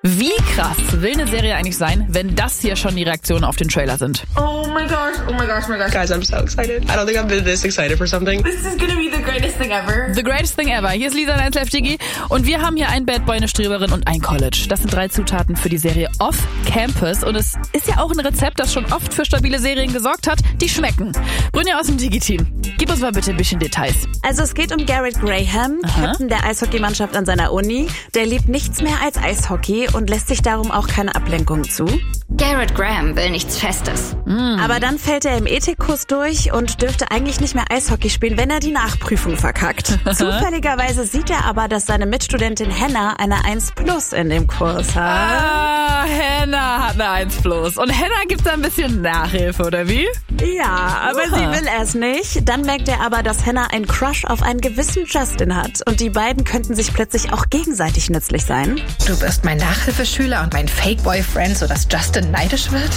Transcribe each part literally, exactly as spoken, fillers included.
Wie krass will eine Serie eigentlich sein, wenn das hier schon die Reaktionen auf den Trailer sind? Oh my gosh, oh my gosh, oh my gosh. Guys, I'm so excited. I don't think I've been this excited for something. This is gonna be the greatest thing ever. The greatest thing ever. Hier ist Lisa eins Live Digi und wir haben hier ein Bad Boy, eine Streberin und ein College. Das sind drei Zutaten für die Serie Off Campus und es ist ja auch ein Rezept, das schon oft für stabile Serien gesorgt hat, die schmecken. Brynja aus dem Digi-Team, gib uns mal bitte ein bisschen Details. Also es geht um Garrett Graham, Aha. Captain der Eishockeymannschaft an seiner Uni. Der liebt nichts mehr als Eishockey und lässt sich darum auch keine Ablenkung zu. Garrett Graham will nichts Festes. Mm. Aber dann fällt er im Ethikkurs durch und dürfte eigentlich nicht mehr Eishockey spielen, wenn er die Nachprüfung verkackt. Zufälligerweise sieht er aber, dass seine Mitstudentin Hannah eine eins plus in dem Kurs hat. Ah, Hannah hat eine eins plus. Und Hannah gibt da ein bisschen Nachhilfe, oder wie? Ja, aber Oha. sie will es nicht. Dann merkt er aber, dass Hannah einen Crush auf einen gewissen Justin hat. Und die beiden könnten sich plötzlich auch gegenseitig nützlich sein. Du wirst mein Nachhilfeschüler und mein Fake-Boyfriend, sodass Justin neidisch wird?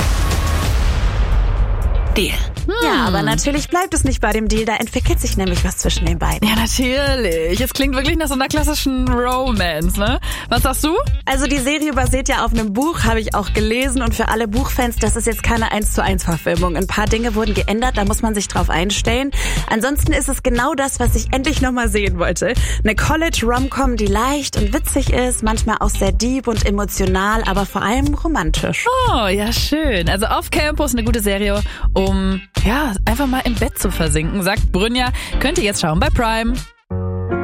Deal. Hm. Ja, aber natürlich bleibt es nicht bei dem Deal. Da entwickelt sich nämlich was zwischen den beiden. Ja, natürlich. Es klingt wirklich nach so einer klassischen Romance, ne? Was sagst du? Also die Serie basiert ja auf einem Buch, habe ich auch gelesen. Und für alle Buchfans, das ist jetzt keine eins zu eins Verfilmung. Ein paar Dinge wurden geändert, da muss man sich drauf einstellen. Ansonsten ist es genau das, was ich endlich nochmal sehen wollte. Eine College-Rom-Com, die leicht und witzig ist, manchmal auch sehr deep und emotional, aber vor allem romantisch. Oh, ja, schön. Also Off Campus, eine gute Serie, um ja einfach mal im Bett zu versinken, sagt Brynja. Könnt ihr jetzt schauen bei Prime.